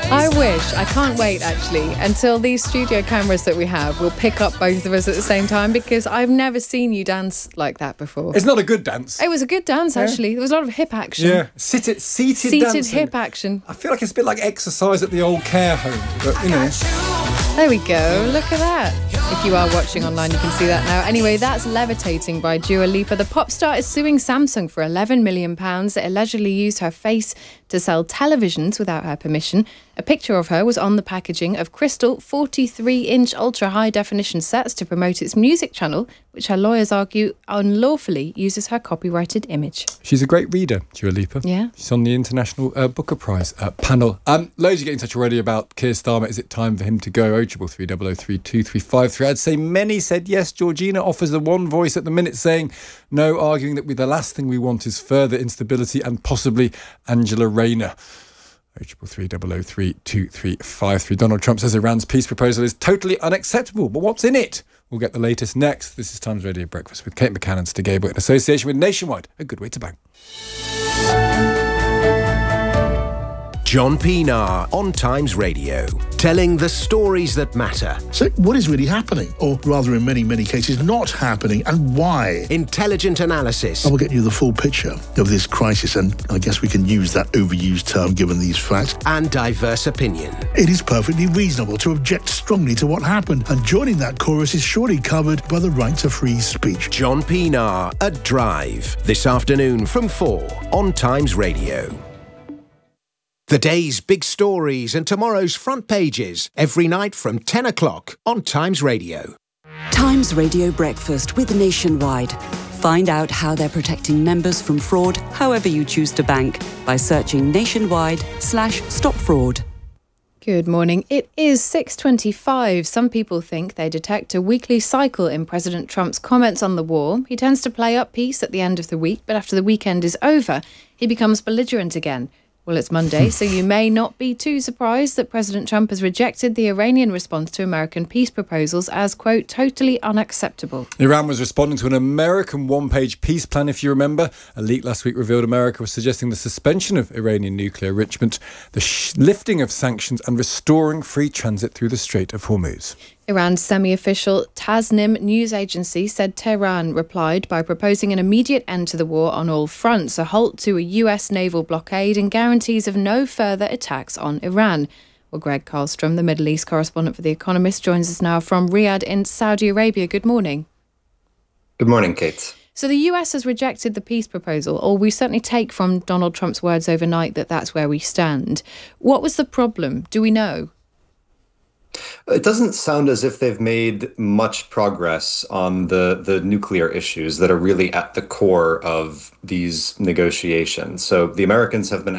I wish. I can't wait, actually, until these studio cameras that we have will pick up both of us at the same time, because I've never seen you dance like that before. It's not a good dance. It was a good dance, actually. There was a lot of hip action. Yeah, seated dancing. Hip action. I feel like it's a bit like exercise at the old care home, but, you know. There we go. Look at that. If you are watching online, you can see that now. Anyway, that's Levitating by Dua Lipa. The pop star is suing Samsung for £11 million. It allegedly used her face to sell televisions without her permission. A picture of her was on the packaging of Crystal 43-inch ultra-high-definition sets to promote its music channel, which her lawyers argue unlawfully uses her copyrighted image. She's a great reader, Dua Lipa. Yeah. She's on the International Booker Prize panel. Loads of getting in touch already about Keir Starmer. Is it time for him to go? 03300323353. I'd say many said yes. Georgina offers the one voice at the minute saying no, arguing that the last thing we want is further instability and possibly Angela Rayner. 03300323353. Donald Trump says Iran's peace proposal is totally unacceptable, but what's in it? We'll get the latest next. This is Times Radio Breakfast with Kate McCann and Stig Gable in association with Nationwide. A good way to bang. John Pienaar on Times Radio, telling the stories that matter. So what is really happening? Or rather, in many, many cases, not happening, and why? Intelligent analysis. I will get you the full picture of this crisis, and I guess we can use that overused term given these facts. And diverse opinion. It is perfectly reasonable to object strongly to what happened, and joining that chorus is surely covered by the right to free speech. John Pienaar at Drive, this afternoon from 4 on Times Radio. The day's big stories and tomorrow's front pages every night from 10 o'clock on Times Radio. Times Radio Breakfast with Nationwide. Find out how they're protecting members from fraud, however you choose to bank, by searching nationwide/stop fraud. Good morning. It is 6:25. Some people think they detect a weekly cycle in President Trump's comments on the war. He tends to play up peace at the end of the week, but after the weekend is over, he becomes belligerent again. Well, it's Monday, so you may not be too surprised that President Trump has rejected the Iranian response to American peace proposals as, quote, totally unacceptable. Iran was responding to an American one-page peace plan, if you remember. A leak last week revealed America was suggesting the suspension of Iranian nuclear enrichment, the lifting of sanctions and restoring free transit through the Strait of Hormuz. Iran's semi-official Tasnim news agency said Tehran replied by proposing an immediate end to the war on all fronts, a halt to a US naval blockade and guarantees of no further attacks on Iran. Well, Greg Karlstrom, the Middle East correspondent for The Economist, joins us now from Riyadh in Saudi Arabia. Good morning. Good morning, Kate. So the US has rejected the peace proposal, or we certainly take from Donald Trump's words overnight that that's where we stand. What was the problem? Do we know? It doesn't sound as if they've made much progress on the nuclear issues that are really at the core of these negotiations. So the Americans have been